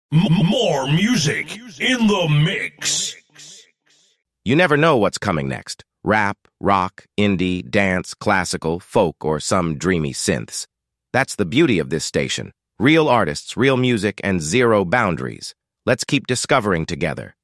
More music in the mix. You never know what's coming next. Rap, rock, indie, dance, classical, folk, or some dreamy synths. That's the beauty of this station. Real artists, real music, and zero boundaries. Let's keep discovering together.